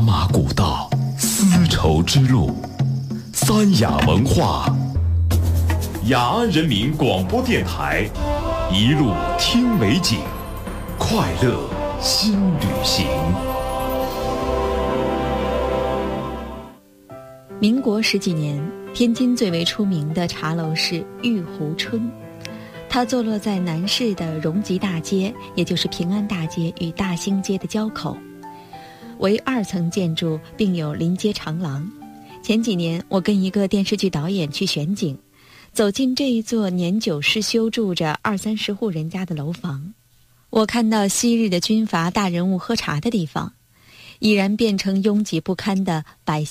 马古道，丝绸之路，三雅文化，雅安人民广播电台，一路听美景，快乐新旅行。 民国十几年，天津最为出名的茶楼是玉湖春，它坐落在南市的荣吉大街，也就是平安大街与大兴街的交口，为2层建筑，并有临街长廊。前几年我跟一个电视剧导演去选景，走进这一座年久失修住着20-30户人家的楼房，我看到昔日的军阀大人物喝茶的地方，已然变成拥挤不堪的百姓